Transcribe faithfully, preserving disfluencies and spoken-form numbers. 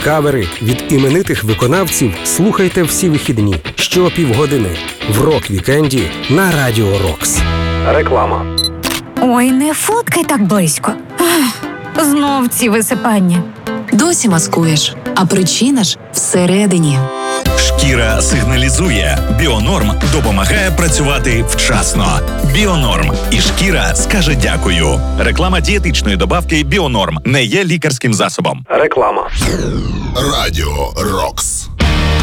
кавери від іменитих виконавців слухайте всі вихідні щопівгодини в рок-вікенді на Радіо Рокс. Реклама. Ой, не фоткай так близько. Ах, знов ці висипання. Досі маскуєш, а причина ж всередині. Шкіра сигналізує. Біонорм допомагає працювати вчасно. Біонорм. І шкіра скаже дякую. Реклама дієтичної добавки Біонорм не є лікарським засобом. Реклама. Радіо Рокс.